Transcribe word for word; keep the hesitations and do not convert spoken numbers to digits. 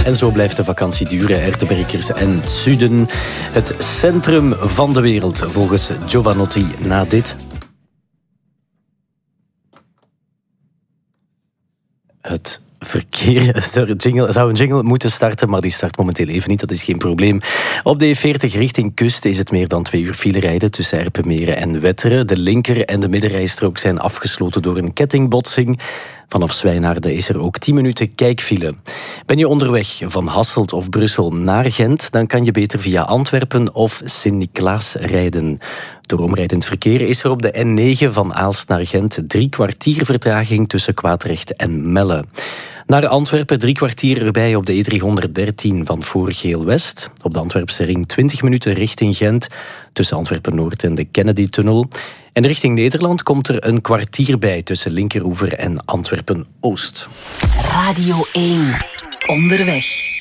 En zo blijft de vakantie duren. Erteberkers en het Zuiden. Het centrum van de wereld, volgens Giovanotti na dit. Het verkeer. Jingle, zou een jingle moeten starten, maar die start momenteel even niet. Dat is geen probleem. Op de E veertig richting kust is het meer dan twee uur file rijden tussen Erpenmeren en Wetteren. De linker- en de middenrijstrook zijn afgesloten door een kettingbotsing. Vanaf Zwijnaarden is er ook tien minuten kijkfile. Ben je onderweg van Hasselt of Brussel naar Gent, dan kan je beter via Antwerpen of Sint-Niklaas rijden. Door omrijdend verkeer is er op de N negen van Aalst naar Gent drie kwartier vertraging tussen Kwaadrecht en Melle. Naar Antwerpen drie kwartier erbij op de E driehonderddertien van voor Geel-West. Op de Antwerpse ring twintig minuten richting Gent tussen Antwerpen-Noord en de Kennedy-tunnel. En richting Nederland komt er een kwartier bij tussen Linkeroever en Antwerpen-Oost. Radio één. Onderweg.